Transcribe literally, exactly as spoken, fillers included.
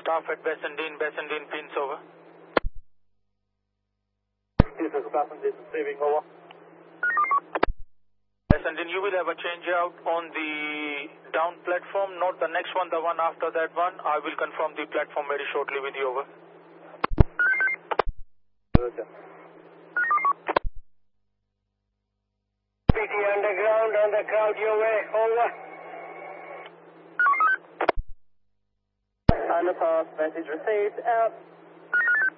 Staff at Bassendean, Bassendean pins over. This is Bassendean receiving over. Bassendean, you will have a change out on the down platform, not the next one, the one after that one. I will confirm the platform very shortly with you over. Roger. P T underground on the crowd your way, over. Underpass, message received, out.